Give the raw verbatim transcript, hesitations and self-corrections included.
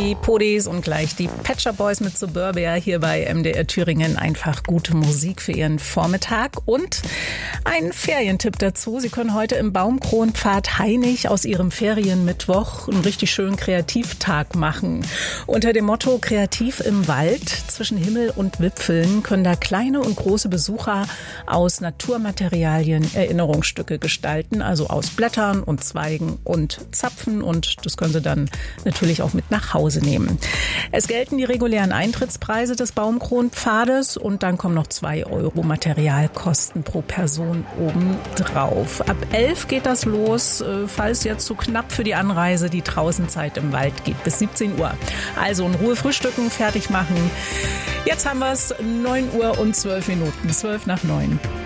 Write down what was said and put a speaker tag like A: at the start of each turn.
A: die Podis und gleich die Pet Shop Boys mit Suburbia hier bei M D R Thüringen. Einfach gute Musik für Ihren Vormittag und ein Ferientipp dazu. Sie können heute im Baumkronpfad Hainich aus Ihrem Ferienmittwoch einen richtig schönen Kreativtag machen. Unter dem Motto Kreativ im Wald zwischen Himmel und Wipfeln können da kleine und große Besucher aus Naturmaterialien Erinnerungsstücke gestalten, also aus Blättern und Zweigen und Zapfen, und das können Sie dann natürlich auch mit nach Hause nehmen. Es gelten die regulären Eintrittspreise des Baumkronpfades und dann kommen noch zwei Euro Materialkosten pro Person oben drauf. Ab elf geht das los, falls jetzt zu knapp für die Anreise die Draußenzeit im Wald geht, bis siebzehn Uhr. Also in Ruhe frühstücken, fertig machen. Jetzt haben wir es neun Uhr und zwölf Minuten, zwölf nach neun.